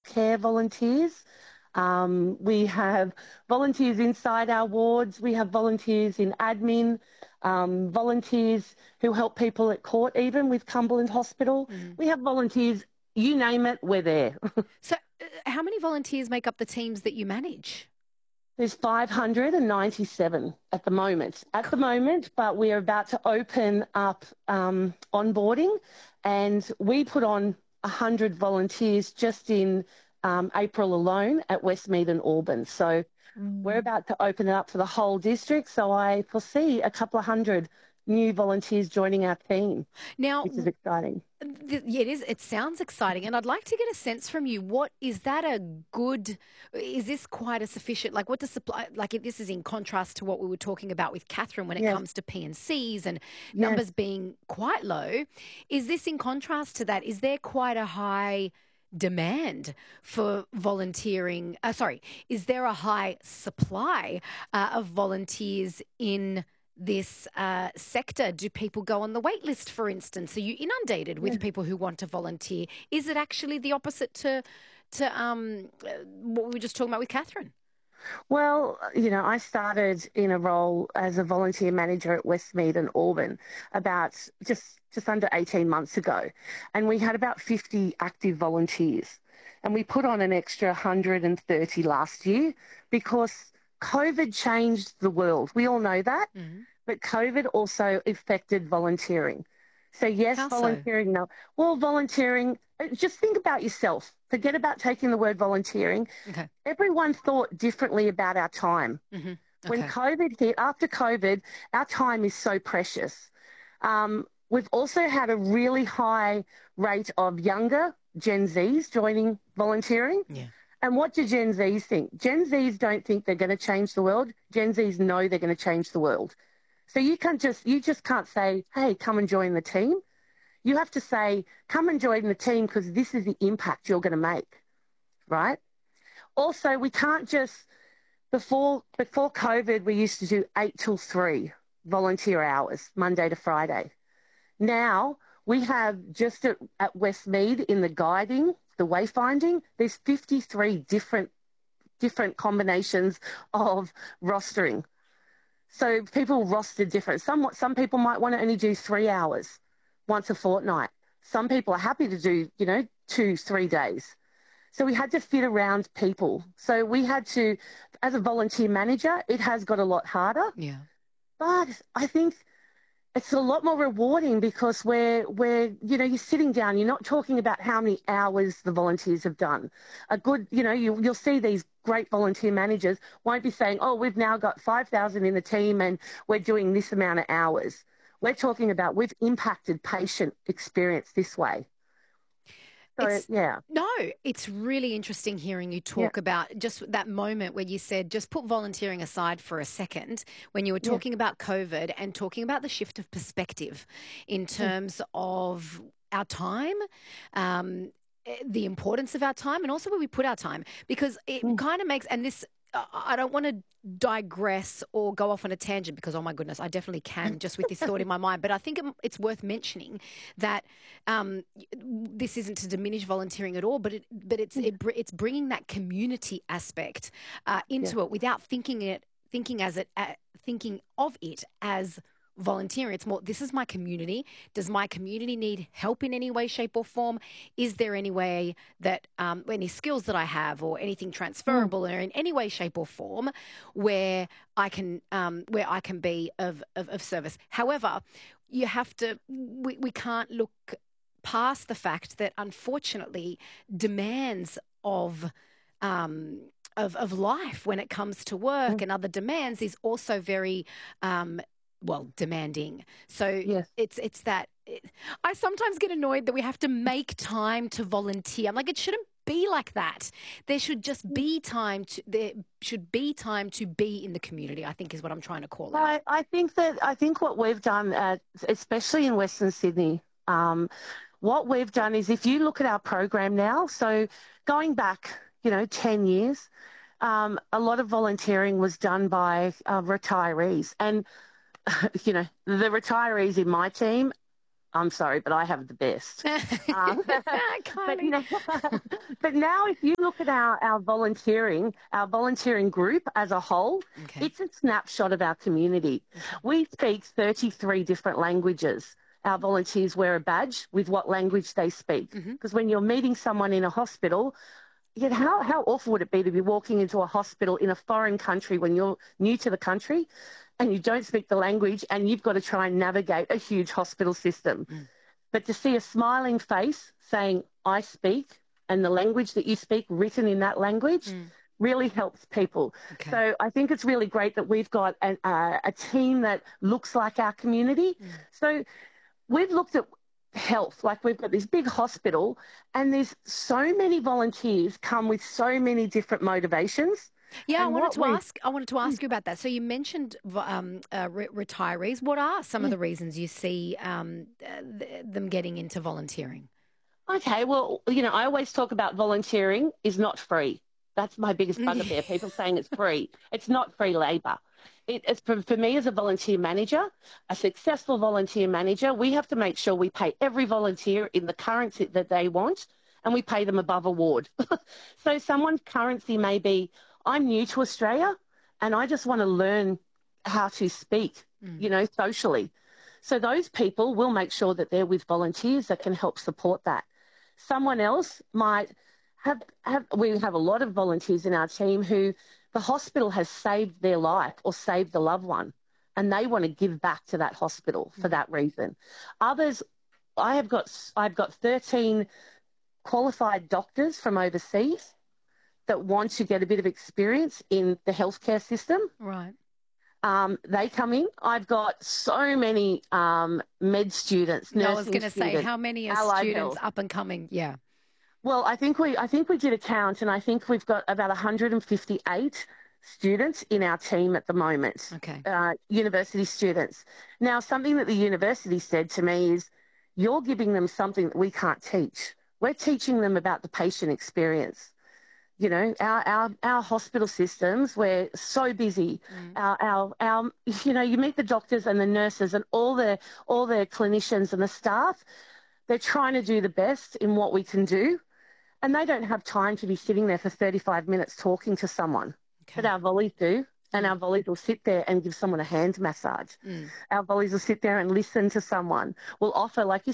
care volunteers. We have volunteers inside our wards. We have volunteers in admin, volunteers who help people at court, even with Cumberland Hospital. We have volunteers, you name it, we're there. So how many volunteers make up the teams that you manage? There's 597 at the moment. But we are about to open up onboarding, and we put on 100 volunteers just in April alone at Westmead and Auburn. So we're about to open it up for the whole district. So I foresee a couple of hundred new volunteers joining our team, Now, which is exciting. yeah, it is. It sounds exciting, and I'd like to get a sense from you. What is that a good? Is this quite a sufficient? Like, what the supply? Like, if this is in contrast to what we were talking about with Catherine when it Yes. comes to PNCs and Yes. numbers being quite low. Is this in contrast to that? Is there quite a high demand for volunteering? Is there a high supply of volunteers in this sector? Do people go on the wait list, for instance? Are you inundated with people who want to volunteer? Is it actually the opposite to what we were just talking about with Catherine? Well, I started in a role as a volunteer manager at Westmead and Auburn about just under 18 months ago, and we had about 50 active volunteers, and we put on an extra 130 last year because COVID changed the world. We all know that, but COVID also affected volunteering. So yes, How so? volunteering. No, well, volunteering. Just think about yourself. Forget about taking the word volunteering. Okay. Everyone thought differently about our time. Mm-hmm. When COVID hit, after COVID, our time is so precious. We've also had a really high rate of younger Gen Zs joining volunteering. Yeah. And what do Gen Zs think? Gen Zs don't think they're going to change the world. Gen Zs know they're going to change the world. So you just can't say, hey, come and join the team. You have to say, come and join the team because this is the impact you're going to make, right? Also, we can't just, before COVID, we used to do 8 till 3 volunteer hours, Monday to Friday. Now we have just at Westmead in the guiding, the wayfinding, there's 53 different combinations of rostering. So people roster different. Some people might want to only do 3 hours once a fortnight. Some people are happy to do, 2-3 days. So we had to fit around people. So we had to, as a volunteer manager, it has got a lot harder. Yeah. But I think it's a lot more rewarding because you're sitting down, you're not talking about how many hours the volunteers have done. A good, you'll see these great volunteer managers won't be saying, oh, we've now got 5,000 in the team and we're doing this amount of hours. We're talking about we've impacted patient experience this way. So, No, it's really interesting hearing you talk about just that moment where you said, just put volunteering aside for a second, when you were talking about COVID and talking about the shift of perspective in terms of our time, the importance of our time, and also where we put our time, because it kind of makes, and this, I don't want to digress or go off on a tangent because, oh my goodness, I definitely can just with this thought in my mind. But I think it's worth mentioning that this isn't to diminish volunteering at all, but it's bringing that community aspect into it without thinking of it as volunteering. It's more, this is my community. Does my community need help in any way, shape or form? Is there any way that any skills that I have or anything transferable or in any way, shape or form where I can be of service? However, you have to, we can't look past the fact that unfortunately demands of life when it comes to work and other demands is also very demanding. So it's that I sometimes get annoyed that we have to make time to volunteer. I'm like, it shouldn't be like that. There should just be time to be in the community, I think is what I'm trying to call out. I think what we've done, especially in Western Sydney, what we've done is if you look at our program now, so going back, 10 years, a lot of volunteering was done by retirees. And the retirees in my team I'm sorry, but I have the best. Um, but, Kylie. now, but now if you look at our volunteering group as a whole, Okay. it's a snapshot of our community. Okay. We speak 33 different languages. Our volunteers wear a badge with what language they speak. Because when you're meeting someone in a hospital, yet how awful would it be to be walking into a hospital in a foreign country when you're new to the country and you don't speak the language and you've got to try and navigate a huge hospital system. But to see a smiling face saying, I speak, and the language that you speak written in that language really helps people. Okay. So I think it's really great that we've got a team that looks like our community. So we've looked at health, like we've got this big hospital and there's so many volunteers come with so many different motivations. Yeah, And I wanted to ask you about that. So you mentioned retirees. What are some of the reasons you see them getting into volunteering? Okay, well, I always talk about volunteering is not free. That's my biggest bugbear. People saying it's free. It's not free labour. It's for me as a volunteer manager, a successful volunteer manager, we have to make sure we pay every volunteer in the currency that they want and we pay them above award. So someone's currency may be, I'm new to Australia and I just want to learn how to speak, socially. So those people will make sure that they're with volunteers that can help support that. Someone else might we have a lot of volunteers in our team who the hospital has saved their life or saved a loved one and they want to give back to that hospital for that reason. Others, I've got 13 qualified doctors from overseas that want to get a bit of experience in the healthcare system. Right. They come in. I've got so many med students, nursing students. I was going to say, how many are students up and coming? Yeah. Well, I think we did a count, and I think we've got about 158 students in our team at the moment. Okay. University students. Now, something that the university said to me is, you're giving them something that we can't teach. We're teaching them about the patient experience. Our hospital systems, we're so busy. You meet the doctors and the nurses and all the clinicians and the staff. They're trying to do the best in what we can do, and they don't have time to be sitting there for 35 minutes talking to someone. Okay. But our volleys do, and our volleys will sit there and give someone a hand massage. Our volleys will sit there and listen to someone. We'll offer, like you